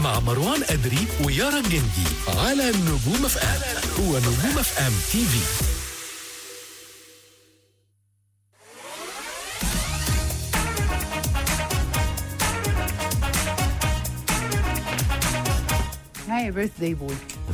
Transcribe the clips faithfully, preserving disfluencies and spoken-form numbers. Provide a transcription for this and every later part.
مع مروان أدري ويارا الجندي على نجوم اف ام ونجوم اف ام تي في. هاي بيرث داي بوي.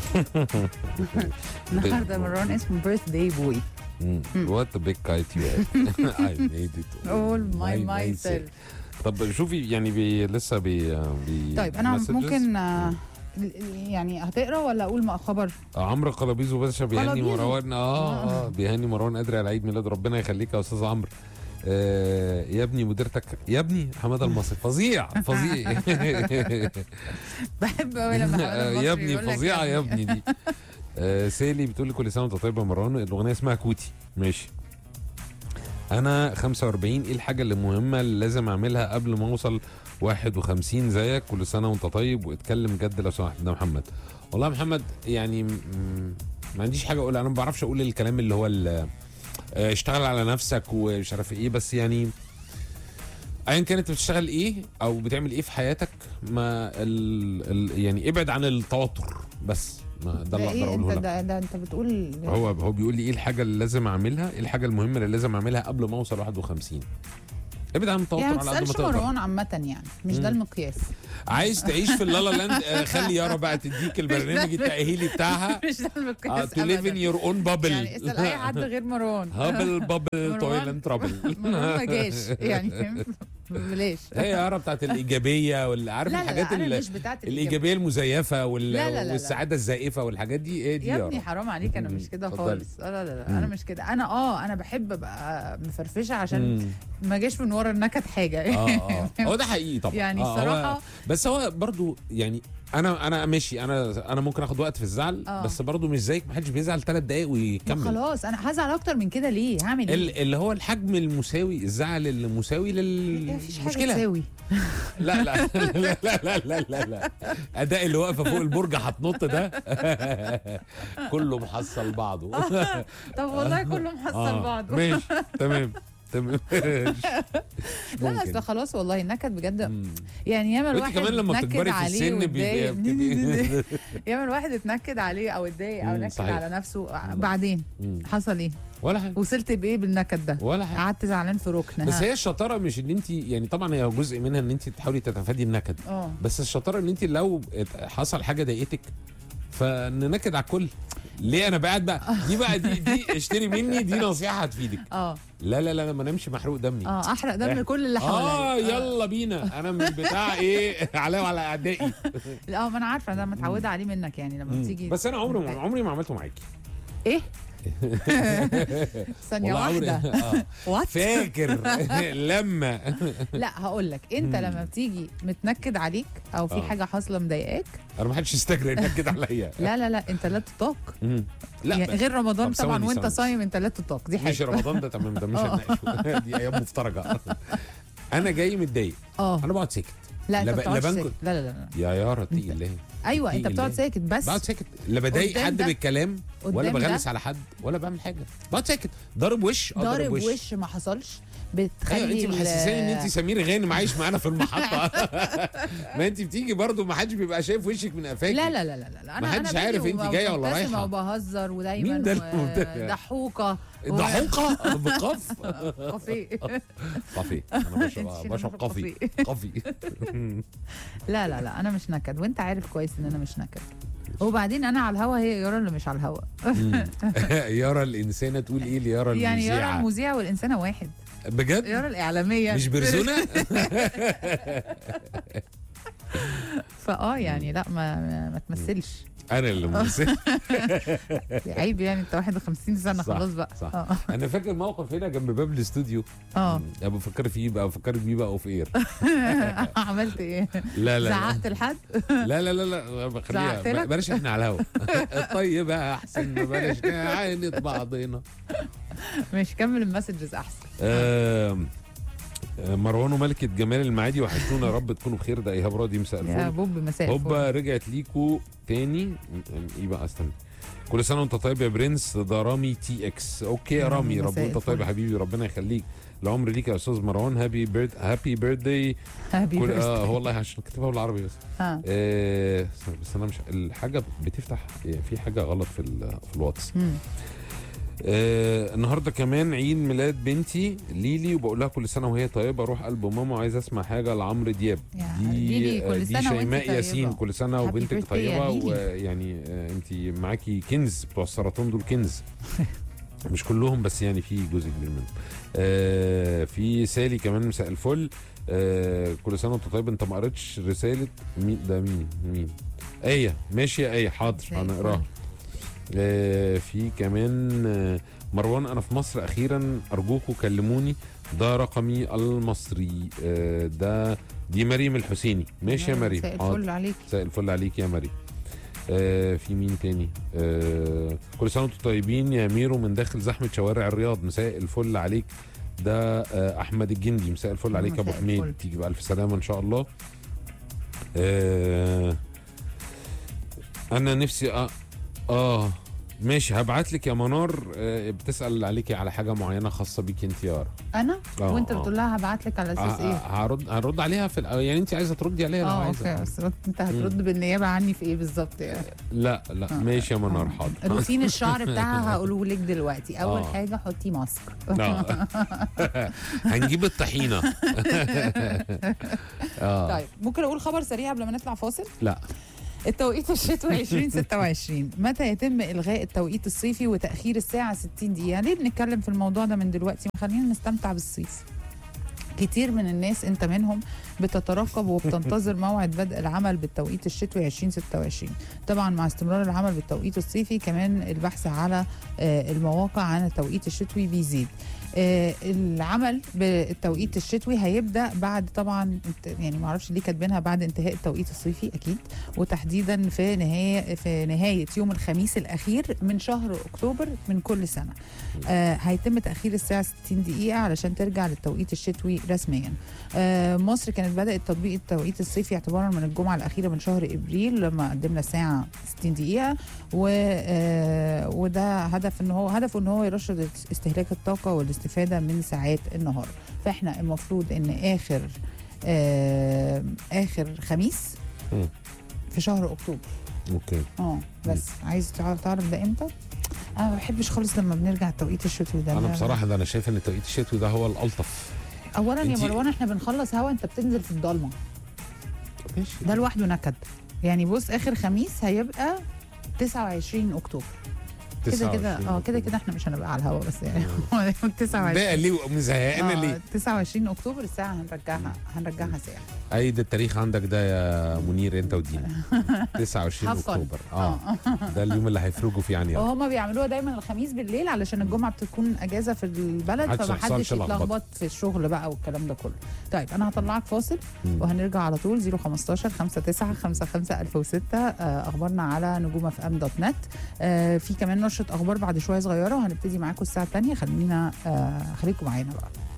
النهارده مروان اسمه بيرث داي بوي. What a big kite you have. I made it all my myself. طب شوفي يعني بي لسه بي, بي طيب انا messages. ممكن آه يعني هتقرا ولا اقول ما خبر؟ عمرو قلبيزو باشا بيهني مروان اه اه بيهني مروان قادري على عيد ميلاد، ربنا يخليك يا استاذ عمرو. آه يا ابني مديرتك يا ابني حماده المصري فظيع فظيع. بحب قوي لما حماده المصري يا ابني فظيعه يا ابني دي. آه سالي بتقول لي كل سنه وانت طيب يا مروان، الاغنيه اسمها كوتي. ماشي. انا خمسة وأربعين، ايه الحاجه اللي مهمه اللي لازم اعملها قبل ما اوصل واحد وخمسين زيك؟ كل سنه وانت طيب واتكلم جد لو سمحت. ده محمد. والله محمد يعني ما عنديش حاجه اقولها، انا ما بعرفش اقول الكلام اللي هو اللي اشتغل على نفسك ومش عارف ايه، بس يعني ايا كانت بتشتغل ايه او بتعمل ايه في حياتك، ما ال ال يعني ابعد عن التوتر بس. ما ده اللي اقدر اقوله لك. ده, ده انت بتقول هو هو بيقول لي ايه الحاجه اللي لازم اعملها، ايه الحاجه المهمه اللي لازم اعملها قبل ما اوصل واحد وخمسين. ابعد عن التوتر يعني على قد ما تقدر. مروان عامه يعني مش ده المقياس. عايز تعيش في اللالا لاند، آه خلي يارا بقى تديك البرنامج التأهيلي بتاعها. مش ده المقياس. تو ليف ان يور اون بابل. يعني اسال اي حد غير مروان. هابل بابل تويلن ترابل. مروان ما جاش يعني بلاش. هي يارا بتاعت الايجابيه واللي عارف لا الحاجات لا لا مش بتاعت الايجابيه المزيفه وال... لا لا لا والسعاده الزائفه والحاجات دي. ايه دي يا ابني حرام عليك، انا مش كده خالص. لا لا لا انا مش كده. انا اه انا بحب ابقى مفرفشه عشان ما جاش من ورا النكد حاجه. اه اه هو ده حقيقي طبعا. يعني آه الصراحه بس هو برضو يعني انا انا ماشي، انا انا ممكن اخد وقت في الزعل. آه. بس برضو مش زيك، ما حدش بيزعل ثلاث دقايق ويكمل. خلاص انا هزعل اكتر من كده ليه؟ هعمل ايه؟ اللي هو الحجم المساوي، الزعل المساوي للمشكله. تساوي. لا لا لا لا لا لا لا لا اداء اللي واقفه فوق البرج هتنط ده. كله محصل بعضه. طب والله كله محصل آه. بعضه. ماشي تمام تمام. لا بس خلاص والله النكد بجد. يعني ياما الواحد كمان لما بتكبري في السن ياما الواحد اتنكد عليه او اتضايق او نكد على نفسه. بعدين حصل ايه؟ ولا حاجه. وصلت بايه بالنكد ده؟ ولا حاجه. قعدت زعلان في ركن. بس هي الشطاره مش ان انت يعني طبعا هي جزء منها ان انت تحاولي تتفادي النكد. أوه. بس الشطاره ان انت لو حصل حاجه ضايقتك فننكد على الكل. ليه انا قاعد بقى دي بقى دي دي اشتري مني دي نصيحه هتفيدك. اه لا لا لا ما نمشي محروق دمي. اه احرق دم كل اللي حواليا. اه يلا بينا. انا من بتاع ايه عليا وعلى اعدائي. لا ما انا عارفه، انا متعوده عليه منك يعني لما بتيجي. بس انا عمري عمري ما عملته معاكي. ايه؟ ثانية واحدة. آه. فاكر لما لا هقول لك، انت لما بتيجي متنكد عليك او في آه. حاجة حاصلة مضايقاك، انا ما حدش يستجري ينكد عليا. لا لا لا انت لا تطاق. لا يعني غير رمضان طبعا وانت صايم انت لا تطاق. دي حاجة مش رمضان ده تمام، ده مش هنناقشه. دي ايام مفترجة. انا جاي متضايق اه انا بقعد ساكت. لا انت بتقعد ساكت. لا لا لا يا يارا تقيل ليه؟ ايوه انت بتقعد ساكت بس. بقعد ساكت، لا بضايق حد بالكلام ولا بغلس على حد ولا بعمل حاجه، بقعد ساكت. ضارب وش ضارب وش. وش ما حصلش. بتخلي أيوة انت محسساني ان انت سمير غانم عايش معانا في المحطه. ما انت بتيجي برضو ما حدش بيبقى شايف وشك من قفاك. لا لا لا لا لا ما حدش عارف انت جايه ولا رايحه. وبهزر ودايما ضحوكه. ضحوكه بقف. قفي قفي انا بشرب بشرب قفي قفي. لا لا لا انا مش نكد، وانت عارف كويس ان انا مش نكد. وبعدين انا على الهوا، هي يارا اللي مش على الهوا. يارا الانسانه تقول ايه ليارا المذيعه؟ يعني يارا المذيعه والانسانه واحد بجد. يارا الاعلاميه مش بيرسونا. فاه يعني لا ما ما تمثلش. انا اللي ممثل. عيب يعني، انت واحد وخمسين سنه خلاص بقى. صح. آه. انا فاكر موقف هنا جنب باب الاستوديو. اه ابقى بفكر فيه بقى بفكر بيه بقى اوف اير. عملت ايه؟ لا لا زعقت لحد؟ لا لا لا لا بخليها بلاش احنا على الهوا. الطيب احسن، بلاش نعاند بعضنا. مش كمل المسجز احسن. آه مروان وملكة جمال المعادي وحشتونا، يا رب تكونوا بخير. ده ايهاب راضي مساء الفل. يا بوب مساء الفل. هوبا رجعت ليكوا تاني. ايه بقى استنى. كل سنه وانت طيب يا برنس. ده رامي تي اكس. اوكي يا رامي، ربنا انت طيب يا حبيبي، ربنا يخليك. العمر ليك يا استاذ مروان. هابي بيرد هابي بيرثداي. هابي كل... بيرثداي. اه والله عشان كتبها بالعربي بس. ها آه بس انا مش الحاجه بتفتح في حاجه غلط في ال... في الواتس. مم. آه النهارده كمان عيد ميلاد بنتي ليلي، وبقول لها كل سنه وهي طيبه. روح قلب ماما وعايز اسمع حاجه لعمرو دياب. يا دي ليلي كل دي سنة وانت شيماء طيبة. ياسين، كل سنه Happy وبنتك birthday طيبه. يا ليلي. ويعني آه انت معاكي كنز، بتوع السرطان دول كنز. مش كلهم بس يعني في جزء كبير منهم. آه في سالي كمان مساء الفل. آه كل سنه وانت طيب. انت ما قريتش رساله مين ده؟ مين مين ايه؟ ماشي يا ايه، حاضر زي هنقراها. آه في كمان آه مروان انا في مصر اخيرا، ارجوكوا كلموني، ده رقمي المصري. آه ده دي مريم الحسيني. ماشي يا مريم، مساء حاضر. الفل عليك. مساء الفل عليك يا مريم. آه في مين تاني؟ آه كل سنه وانتم طيبين يا ميرو من داخل زحمه شوارع الرياض. مساء الفل عليك. ده آه احمد الجندي. مساء الفل عليك يا ابو مساء حميد، الفل. تيجي بالف سلامه ان شاء الله. آه انا نفسي اه, آه ماشي هبعت لك يا منار. آه بتسال عليكي على حاجه معينه خاصه بيك انت يا رارا. انا آه، وانت آه. بتقول لها هبعت لك على اساس آه، ايه؟ آه، هرد هرد عليها في الأ- يعني انت عايزه تردي عليها لو اه عايزه. اوكي، بس انت هترد بالنيابه عني في ايه بالظبط يعني؟ لا لا آه. ماشي يا منار، حاضر. روتين الشعر بتاعها هقوله لك دلوقتي. اول آه. حاجه حطي ماسك. آه. هنجيب الطحينه. اه طيب ممكن اقول خبر سريع قبل ما نطلع فاصل؟ لا التوقيت الشتوي ألفين وستة وعشرين، متى يتم الغاء التوقيت الصيفي وتاخير الساعه ستين دقيقه؟ ليه بنتكلم في الموضوع ده من دلوقتي؟ خلينا نستمتع بالصيف. كتير من الناس انت منهم بتترقب وبتنتظر موعد بدء العمل بالتوقيت الشتوي ألفين وستة وعشرين. طبعا مع استمرار العمل بالتوقيت الصيفي كمان البحث على آه، المواقع عن التوقيت الشتوي بيزيد. آه، العمل بالتوقيت الشتوي هيبدا بعد طبعا انت- يعني ما اعرفش ليه كاتبينها بعد انتهاء التوقيت الصيفي اكيد، وتحديدا في نهايه في نهايه يوم الخميس الاخير من شهر اكتوبر من كل سنه. آه هيتم تاخير الساعه ستين دقيقه علشان ترجع للتوقيت الشتوي رسميا. آه مصر كانت بدات تطبيق التوقيت الصيفي اعتبارا من الجمعه الاخيره من شهر ابريل لما قدمنا الساعه ستين دقيقه، و آه وده هدف ان هو هدفه ان هو يرشد استهلاك الطاقه والاستفاده من ساعات النهار. فاحنا المفروض ان اخر آه اخر خميس مم. في شهر اكتوبر. اوكي. اه بس عايز تعرف تعرف ده امتى؟ انا ما بحبش خالص لما بنرجع التوقيت الشتوي ده. انا بصراحه ده انا شايف ان التوقيت الشتوي ده هو الالطف. اولا يا انتي- مروان احنا بنخلص هوا انت بتنزل في الضلمه، ماشي. ده لوحده نكد. يعني بص اخر خميس هيبقى تسعة وعشرين اكتوبر. كده كده اه كده كده احنا مش هنبقى على الهوا بس يعني تسعة وعشرين ده ليه مزهقنا آه، ليه؟ تسعة وعشرين اكتوبر الساعه هنرجعها هنرجعها ساعه. عيد التاريخ عندك ده يا منير انت ودينا. تسعة وعشرين Have fun. اكتوبر. اه ده اليوم اللي هيفرجوا فيه عن يلا. وهم بيعملوها دايما الخميس بالليل علشان الجمعه بتكون اجازه في البلد، محدش فما يحصلش حدش لخبطة. يتلخبط في الشغل بقى والكلام ده كله. طيب انا هطلعك فاصل مم. وهنرجع على طول. صفر خمستاشر خمسة تسعة خمسة خمسة ألف وستة. آه، اخبارنا على نجوم اف ام دوت نت. آه، في كمان نشره اخبار بعد شويه صغيره وهنبتدي معاكم الساعه الثانيه. خلينا آه، خليكم معانا بقى.